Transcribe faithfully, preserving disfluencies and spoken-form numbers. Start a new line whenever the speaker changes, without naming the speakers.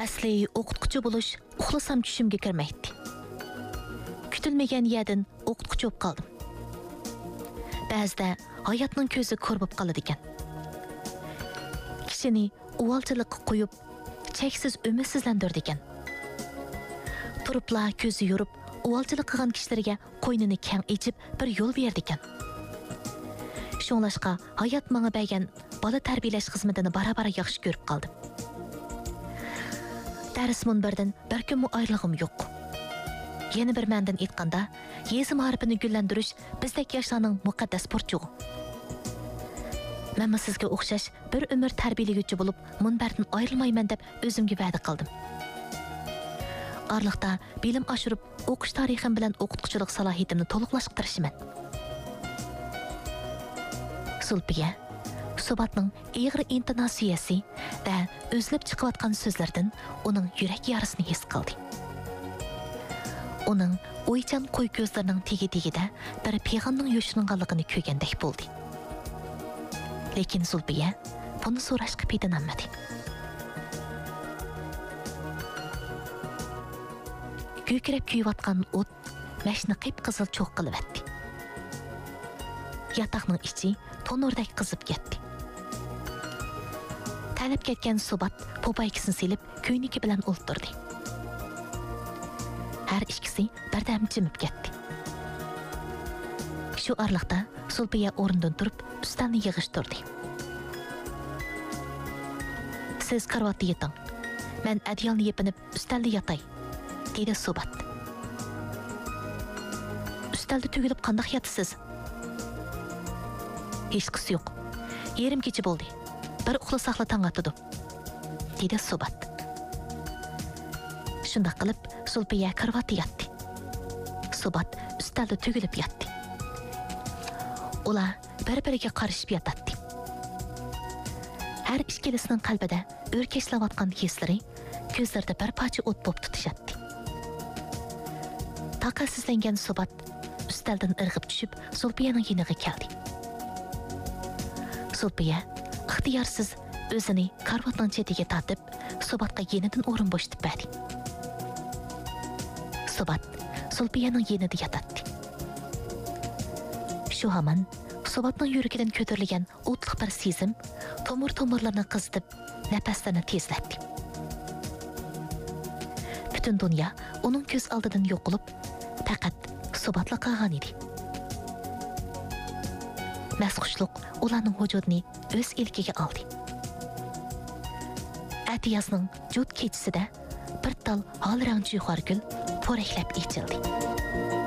Asli o'qituvchi bo'lish uxlasam tushimga kirmaydi. Kutilmagan yerdan o'qituvchi bo'lib qoldim. Ba'zida hayotning ko'zi ko'r bo'lib qoladi ekan. Kishini uvalchilikqa qo'yib, cheksiz umidsizlantirdi ekan. Turibla ko'zi yurib, uvalchilik qilgan kishilarga qo'ynini keng ochib bir yo'l berdi ekan. Shunlashqa hayot menga bergan bola tarbiyalash xizmatini bara-bara yaxshi ko'rib qoldim. Dars munbirdan bir kunmi ayrilg'im yo'q. Yana bir mendan aytganda, yezim harfini gullantirish bizdek yoshlarning muqaddas burchug'i. Men sizga o'xshash bir umr tarbiyalovchi bo'lib, munbardan ayrilmayman deb o'zimga va'da qildim. Arliqda bilim oshirib, o'qish tarixim bilan o'qituvchilik salohiyatimni to'liqlashga tirishiman. Sulpiya Subatning ig'ir intonasiyasi va o'zlab chiqayotgan so'zlardan uning yurak yarasini his qildi. Uning o'ychan qo'y ko'zlarining tegi-tegida bir pig'onning yo'shinganligini ko'rgandek bo'ldi. Lekin Sulpiya buni so'rashga paydalanmadi. Ko'krab kuyayotgan o't mashni qip-qizil cho'q qilibdi. Yataqning ichi tonordek qizib ketdi. Tanib ketgan Subat popaykisini silib, ko'yniki bilan o'ltirdi. Har ikkisi birdan jimib ketdi. Shu arliqda Sulpiya o'rnidan turib, ustalni yig'ishtirdi. Siz karvatda yating. Men adyolni yepinib, ustalda yatay, dedi Subat. Ustalda tugilib qandoq yatasiz? Hech qisi yo'q. Yerim kecha bo'ldi. Bir uxlasaqla tong otadi, dedi Subat. Shunda qilib, Sulpiya karvatda yatdi. Subat ustalda tugilib yatdi. Ular bir-biriga qarashib yotadi. Har ikkilisining qalbida o'rkashlayotgan hislari ko'zlarida bir parcha o't bo'lib tutishadi. Taqatsizlangan Subat ustaldan irg'ib tushib, Sulpiyaning yoniga keldi. Sulpiya ixtiyorsiz o'zini karvatning chetiga tortib, Subatga yenidan o'rin bo'shatib berdi. Subat Sulpiyaning yenida yotadi. Shu hamon Subatning yuragidan ko'tarilgan o'tliq bir sezim tomir-tomirlarni qizitib, nafaslarni tezlatdi. Butun dunyo uning ko'z oldidan yo'qolib, faqat Subatla qolgan edi. Masxushliq ularning vujudini o'z ilkiga oldi. Atiyazning jud kechisida bir tal holrang juhor gul po'raklab ichildi.